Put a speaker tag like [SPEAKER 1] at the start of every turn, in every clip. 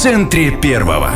[SPEAKER 1] центре первого.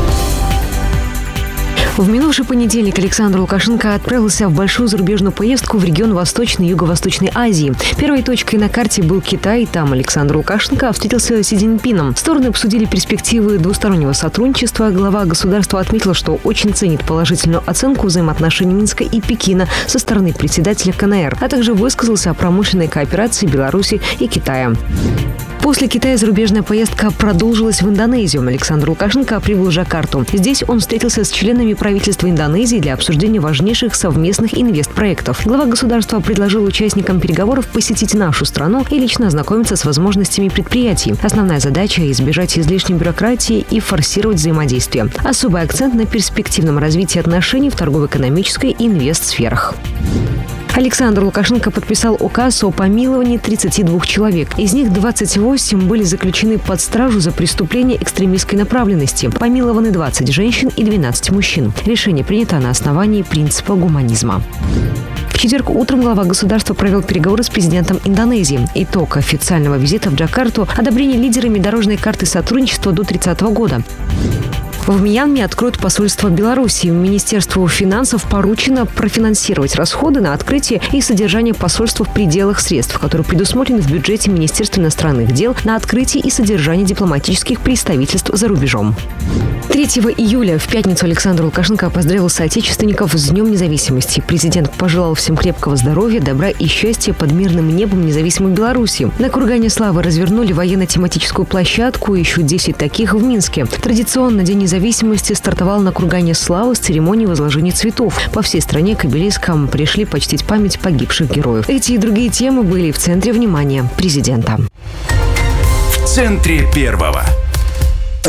[SPEAKER 2] В минувший понедельник Александр Лукашенко отправился в большую зарубежную поездку в регион Восточной и Юго-Восточной Азии. Первой точкой на карте был Китай. Там Александр Лукашенко встретился с Си Цзиньпином. Стороны обсудили перспективы двустороннего сотрудничества. Глава государства отметил, что очень ценит положительную оценку взаимоотношений Минска и Пекина со стороны председателя КНР, а также высказался о промышленной кооперации Беларуси и Китая. После Китая зарубежная поездка продолжилась в Индонезию. Александр Лукашенко прибыл в Джакарту. Здесь он встретился с членами правительства Индонезии для обсуждения важнейших совместных инвестпроектов. Глава государства предложил участникам переговоров посетить нашу страну и лично ознакомиться с возможностями предприятий. Основная задача – избежать излишней бюрократии и форсировать взаимодействие. Особый акцент на перспективном развитии отношений в торгово-экономической и инвестсферах. Александр Лукашенко подписал указ о помиловании 32 человек. Из них 28 были заключены под стражу за преступления экстремистской направленности. Помилованы 20 женщин и 12 мужчин. Решение принято на основании принципа гуманизма. В четверг утром глава государства провел переговоры с президентом Индонезии. Итог официального визита в Джакарту – одобрение лидерами дорожной карты сотрудничества до 30 года. В Мьянме откроют посольство Беларуси. Министерству финансов поручено профинансировать расходы на открытие и содержание посольства в пределах средств, которые предусмотрены в бюджете Министерства иностранных дел на открытие и содержание дипломатических представительств за рубежом. 3 июля в пятницу Александр Лукашенко поздравил соотечественников с Днем независимости. Президент пожелал всем крепкого здоровья, добра и счастья под мирным небом независимой Беларуси. На Кургане славы развернули военно-тематическую площадку, еще 10 таких в Минске. Традиционно День независимости стартовал на Кургане славы с церемонией возложения цветов. По всей стране к обелискам пришли почтить память погибших героев. Эти и другие темы были в центре внимания президента.
[SPEAKER 1] В центре первого.